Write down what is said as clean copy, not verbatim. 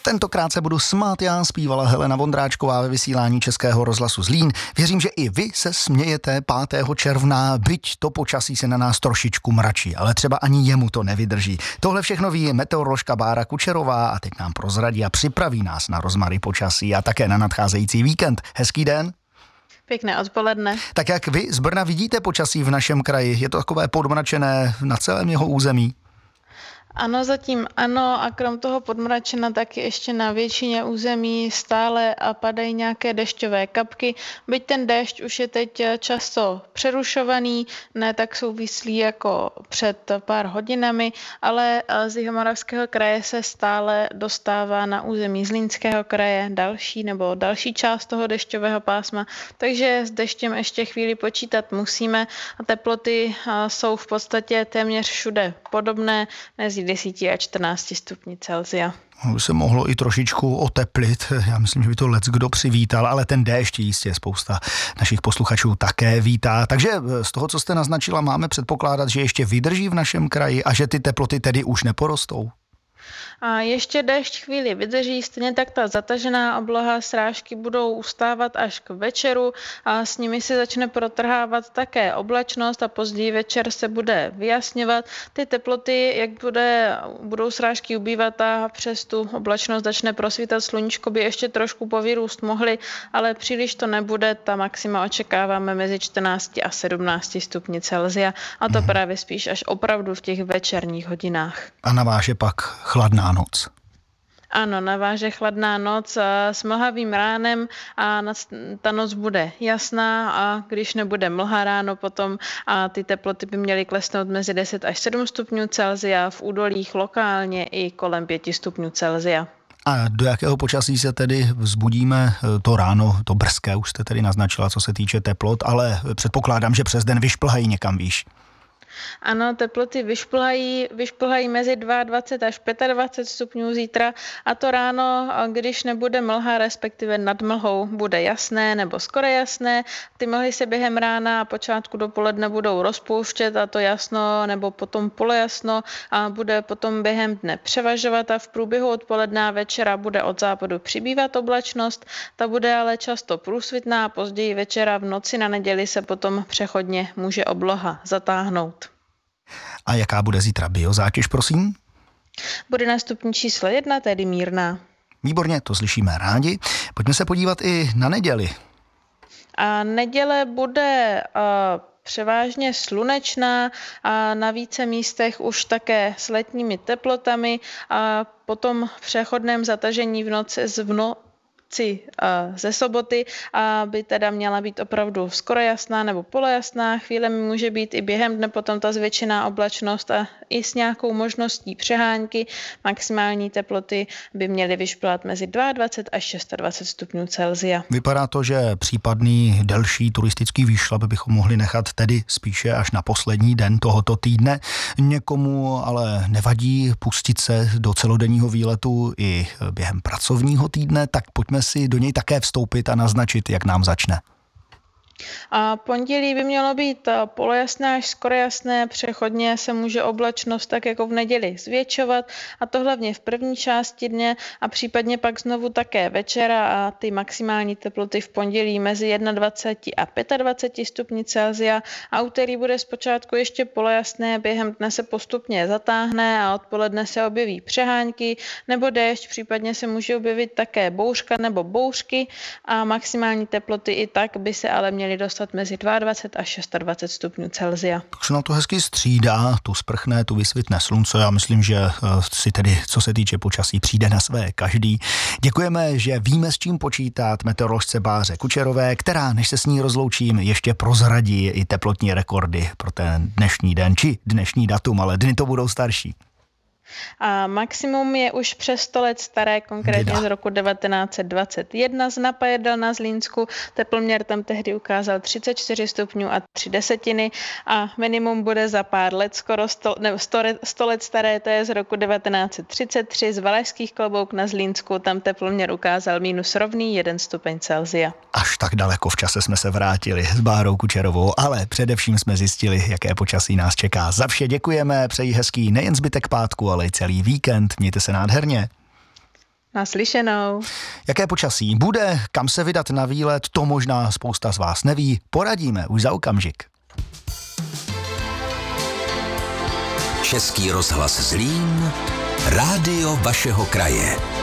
Tentokrát se budu smát já, zpívala Helena Vondráčková ve vysílání Českého rozhlasu Zlín. Věřím, že i vy se smějete 5. června, byť to počasí se na nás trošičku mračí, ale třeba ani jemu to nevydrží. Tohle všechno ví meteoroložka Bára Kučerová a teď nám prozradí a připraví nás na rozmary počasí a také na nadcházející víkend. Hezký den. Pěkné odpoledne. Tak jak vy z Brna vidíte počasí v našem kraji? Je to takové podmračené na celém jeho území? Ano, zatím ano, a krom toho podmračena taky ještě na většině území stále a padají nějaké dešťové kapky. Byť ten déšť už je teď často přerušovaný, ne tak souvislý jako před pár hodinami, ale z Jihomoravského kraje se stále dostává na území Zlínského kraje další část toho dešťového pásma, takže s deštěm ještě chvíli počítat musíme a teploty jsou v podstatě téměř všude podobné, mezi 10 a 14 stupni Celsia. By se mohlo i trošičku oteplit, já myslím, že by to leckdo přivítal, ale ten déšť jistě spousta našich posluchačů také vítá. Takže z toho, co jste naznačila, máme předpokládat, že ještě vydrží v našem kraji a že ty teploty tedy už neporostou. A ještě déšť chvíli vydrží, stejně tak ta zatažená obloha, srážky budou ustávat až k večeru a s nimi se začne protrhávat také oblačnost a později večer se bude vyjasňovat. Ty teploty, jak budou srážky ubývat a přes tu oblačnost začne prosvítat sluníčko, by ještě trošku povyrůst mohly, ale příliš to nebude, ta maxima očekáváme mezi 14 a 17 stupni Celsia a to právě spíš až opravdu v těch večerních hodinách. A naváže pak chladná noc. Ano, naváže chladná noc s mlhavým ránem a ta noc bude jasná a když nebude mlha ráno potom a ty teploty by měly klesnout mezi 10 až 7 stupňů Celsia, v údolích lokálně i kolem 5 stupňů Celsia. A do jakého počasí se tedy vzbudíme to ráno, to brzké, už jste tedy naznačila, co se týče teplot, ale předpokládám, že přes den vyšplhají někam výš. Ano, teploty vyšplhají mezi 22 až 25 stupňů zítra a to ráno, když nebude mlha, respektive nad mlhou, bude jasné nebo skoro jasné. Ty mlhy se během rána a počátku dopoledne budou rozpouštět a to jasno nebo potom polojasno a bude potom během dne převažovat a v průběhu odpoledne a večera bude od západu přibývat oblačnost. Ta bude ale často průsvitná a později večera v noci na neděli se potom přechodně může obloha zatáhnout. A jaká bude zítra biozátěž, prosím? Bude na stupni číslo 1, tedy mírná. Výborně, to slyšíme rádi. Pojďme se podívat i na neděli. A neděle bude převážně slunečná a na více místech už také s letními teplotami a potom v přechodném zatažení v noci ze soboty, aby teda měla být opravdu skoro jasná nebo polojasná. Chvílemi může být i během dne potom ta zvětšená oblačnost a i s nějakou možností přehánky. Maximální teploty by měly vyšplhat mezi 22 až 26 stupňů Celsia. Vypadá to, že případný delší turistický výšlap bychom mohli nechat tedy spíše až na poslední den tohoto týdne. Někomu ale nevadí pustit se do celodenního výletu i během pracovního týdne, tak pojďme si do něj také vstoupit a naznačit, jak nám začne. A pondělí by mělo být polojasné až skoro jasné, přechodně se může oblačnost tak jako v neděli zvětšovat a to hlavně v první části dne a případně pak znovu také večera a ty maximální teploty v pondělí mezi 21 a 25 stupni Celsia a úterý bude zpočátku ještě polojasné, během dne se postupně zatáhne a odpoledne se objeví přehánky nebo déšť, případně se může objevit také bouřka nebo bouřky a maximální teploty i tak by se ale měly dostat mezi 22 až 26 stupňů Celsia. Tak se nám to hezky střídá, tu sprchne, tu vysvitne slunce. Já myslím, že si tedy, co se týče počasí, přijde na své každý. Děkujeme, že víme, s čím počítat meteoroložce Báře Kučerové, která, než se s ní rozloučím, ještě prozradí i teplotní rekordy pro ten dnešní den, či dnešní datum, ale dny to budou starší. A maximum je už přes 100 let staré, konkrétně z roku 1921 z Napajedel na Zlínsku. Teploměr tam tehdy ukázal 34 stupňů a 3 desetiny a minimum bude za pár let, skoro 100 let staré, to je z roku 1933 z Valašských Klobouk na Zlínsku. Tam teploměr ukázal minus rovný 1 stupeň Celsia. Až tak daleko v čase jsme se vrátili s Bárou Kučerovou, ale především jsme zjistili, jaké počasí nás čeká. Za vše děkujeme, přeji hezký nejen zbytek pátku, ale i celý víkend. Mějte se nádherně. Naslyšenou. Jaké počasí bude, kam se vydat na výlet, to možná spousta z vás neví. Poradíme už za okamžik. Český rozhlas Zlín, rádio vašeho kraje.